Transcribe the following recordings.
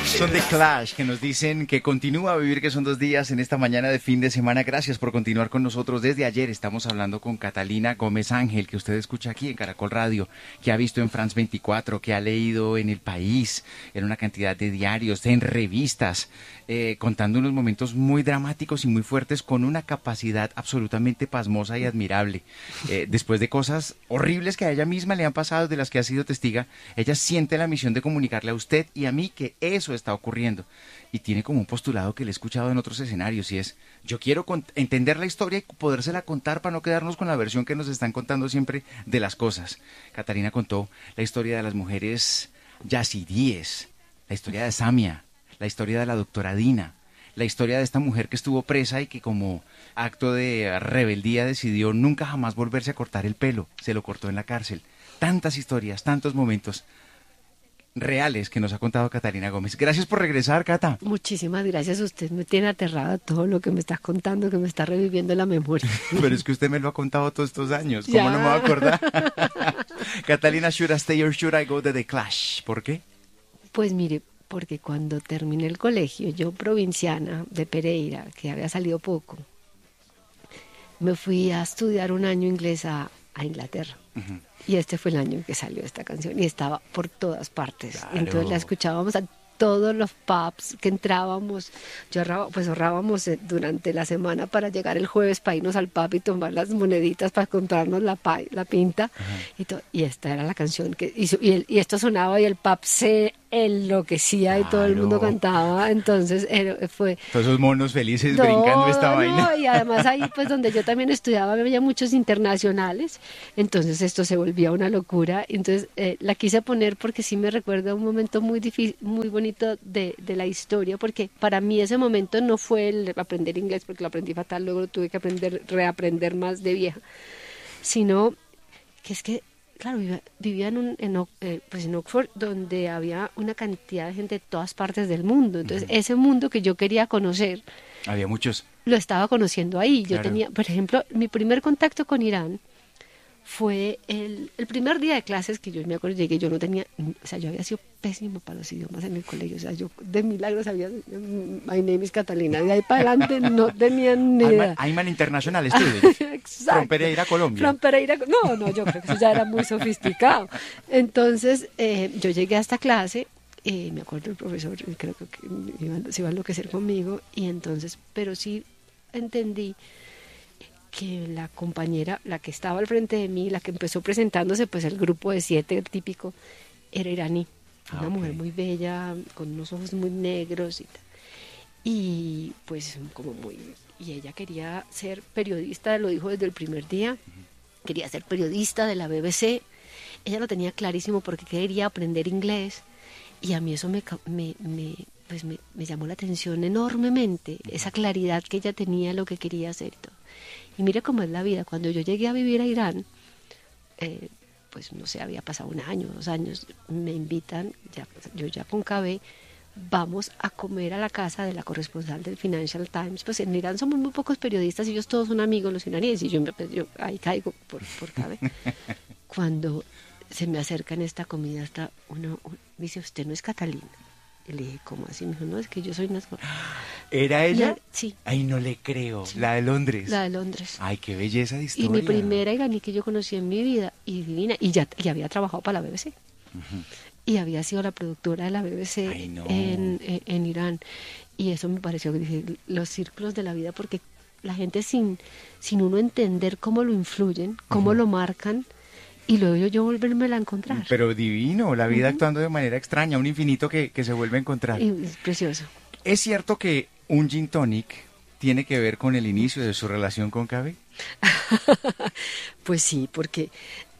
Son The Clash, que nos dicen que continúa a vivir, que son 2 días en esta mañana de fin de semana. Gracias por continuar con nosotros. Desde ayer estamos hablando con Catalina Gómez Ángel, que usted escucha aquí en Caracol Radio, que ha visto en France 24, que ha leído en El País, en una cantidad de diarios, en revistas, contando unos momentos muy dramáticos y muy fuertes, con una capacidad absolutamente pasmosa y admirable. Después de cosas horribles que a ella misma le han pasado, de las que ha sido testiga, ella siente la misión de comunicarle a usted y a mí que eso está ocurriendo. Y tiene como un postulado que le he escuchado en otros escenarios, y es: yo quiero entender la historia y podérsela contar para no quedarnos con la versión que nos están contando siempre de las cosas. Catalina contó la historia de las mujeres yazidíes, la historia de Samia, la historia de la doctora Dina, la historia de esta mujer que estuvo presa y que como acto de rebeldía decidió nunca jamás volverse a cortar el pelo, se lo cortó en la cárcel. Tantas historias, tantos momentos reales que nos ha contado Catalina Gómez. Gracias por regresar, Cata. Muchísimas gracias. Usted me tiene aterrada todo lo que me está contando, que me está reviviendo la memoria. Pero es que usted me lo ha contado todos estos años. ¿Cómo Ya. no me voy a acordar? Catalina, should I stay or should I go to The Clash? ¿Por qué? Pues mire, porque cuando terminé el colegio, yo provinciana de Pereira, que había salido poco, me fui a estudiar un año inglés a Inglaterra. Uh-huh. Y este fue el año en que salió esta canción y estaba por todas partes. Claro. Entonces la escuchábamos a todos los pubs que entrábamos. Ahorrábamos durante la semana para llegar el jueves para irnos al pub y tomar las moneditas para comprarnos la pinta. Uh-huh. Y esta era la canción que hizo, y esto sonaba y el pub se enloquecía. Claro. Y todo el mundo cantaba. Entonces fue todos esos monos felices brincando esta vaina. Y además ahí pues donde yo también estudiaba había muchos internacionales, entonces esto se volvía una locura. Entonces la quise poner porque sí me recuerda un momento muy difícil, muy bonito de la historia, porque para mí ese momento no fue el aprender inglés, porque lo aprendí fatal, luego lo tuve que reaprender más de vieja, sino que es que claro, vivía en Oxford, donde había una cantidad de gente de todas partes del mundo. Entonces, ese mundo que yo quería conocer, había muchos, lo estaba conociendo ahí. Claro. Yo tenía, por ejemplo, mi primer contacto con Irán fue el primer día de clases que yo me acuerdo, llegué, yo no tenía, o sea, yo había sido pésimo para los idiomas en el colegio, o sea, yo de milagro sabía, my name is Catalina, de ahí para adelante no tenía ni idea. I'm an international student. Exacto. From Pereira, Colombia. From Pereira, no, yo creo que eso ya era muy sofisticado. Entonces, yo llegué a esta clase, me acuerdo el profesor, creo que se iba a enloquecer conmigo, y entonces, pero sí entendí que la compañera, la que estaba al frente de mí, la que empezó presentándose, pues el grupo de 7 típico, era iraní. Una mujer muy bella, con unos ojos muy negros y tal. Y pues como y ella quería ser periodista, lo dijo desde el primer día, quería ser periodista de la BBC. Ella lo tenía clarísimo porque quería aprender inglés, y a mí eso me llamó la atención enormemente, esa claridad que ella tenía, lo que quería hacer y todo. Y mire cómo es la vida. Cuando yo llegué a vivir a Irán, pues no sé, había pasado 1 año, 2 años, me invitan, yo ya con KB, vamos a comer a la casa de la corresponsal del Financial Times. Pues en Irán somos muy pocos periodistas y ellos todos son amigos, los iraníes, y yo ahí caigo por KB. Cuando se me acerca en esta comida, me dice, ¿usted no es Catalina? Y le dije, ¿cómo así? Me dijo, no, es que yo soy una... ¿Era ella? Sí. Ay, no le creo. Sí. La de Londres. La de Londres. Ay, qué belleza de historia. Y mi primera iraní que yo conocí en mi vida, y divina, y había trabajado para la BBC. Uh-huh. Y había sido la productora de la BBC. Ay, no. en Irán. Y eso me pareció, dije, los círculos de la vida, porque la gente sin uno entender cómo lo influyen, cómo lo marcan, y luego yo volvérmela a encontrar. Pero divino, la vida actuando de manera extraña, un infinito que se vuelve a encontrar. Y es precioso. ¿Es cierto que un gin tonic tiene que ver con el inicio de su relación con KB? Pues sí, porque...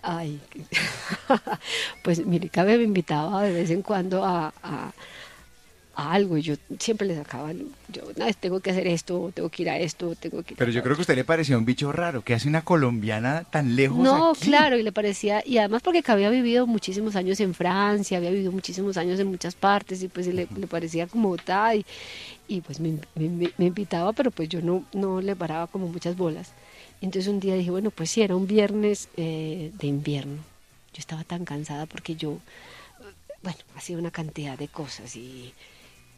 pues mire, KB me invitaba de vez en cuando a algo, y yo siempre le sacaba, tengo que hacer esto, tengo que ir a esto, tengo que ir. Pero yo creo que a usted le parecía un bicho raro, que hace una colombiana tan lejos No, aquí. claro, y le parecía, y además porque había vivido muchísimos años en Francia, había vivido muchísimos años en muchas partes, y pues le parecía como tal, y pues me invitaba, pero pues yo no le paraba como muchas bolas. Entonces un día dije, bueno, pues sí, era un viernes de invierno. Yo estaba tan cansada porque hacía una cantidad de cosas, y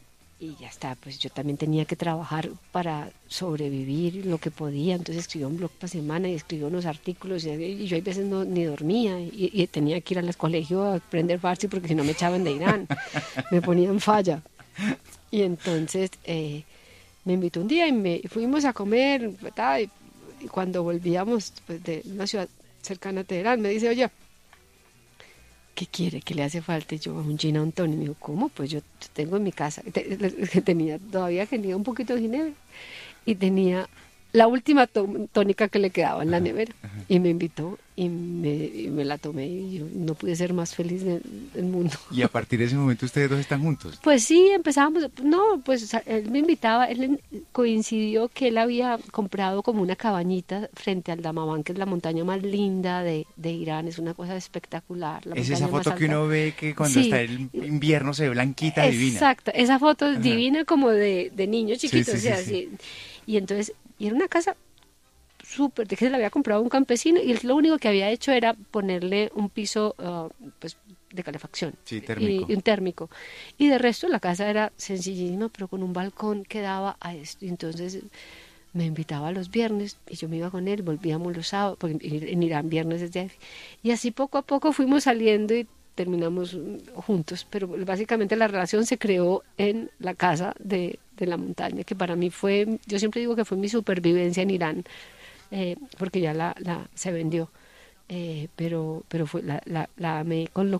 y ya está, pues yo también tenía que trabajar para sobrevivir lo que podía, entonces escribía un blog por semana y escribía unos artículos y yo a veces no, ni dormía y tenía que ir al colegio a aprender farsi porque si no me echaban de Irán, me ponían falla. Y entonces me invitó un día y fuimos a comer, y cuando volvíamos pues, de una ciudad cercana a Teherán, me dice, oye, ¿qué quiere? ¿Qué le hace falta? Y yo, un gin and tonic. Y me dijo, ¿cómo? Pues yo tengo en mi casa, todavía tenía un poquito de ginebra y tenía la última tónica que le quedaba en la nevera. Y me invitó y me la tomé y yo no pude ser más feliz del mundo. Y a partir de ese momento ustedes dos están juntos. Pues sí, empezábamos, no, pues él me invitaba, coincidió que él había comprado como una cabañita frente al Damavand, que es la montaña más linda de Irán, es una cosa espectacular. Es esa foto que uno ve que cuando está el invierno se ve blanquita, divina. Exacto, esa foto es divina como de niño chiquito, sí. Y entonces, y era una casa súper, de que se la había comprado un campesino y él lo único que había hecho era ponerle un piso, pues, de calefacción, térmico. Y un térmico, y de resto la casa era sencillísima pero con un balcón que daba a esto, y entonces me invitaba los viernes y yo me iba con él, volvíamos los sábados, porque en Irán viernes es diario, y así poco a poco fuimos saliendo y terminamos juntos, pero básicamente la relación se creó en la casa de la montaña, que para mí fue, yo siempre digo que fue mi supervivencia en Irán, porque ya se vendió. Pero fue la amé con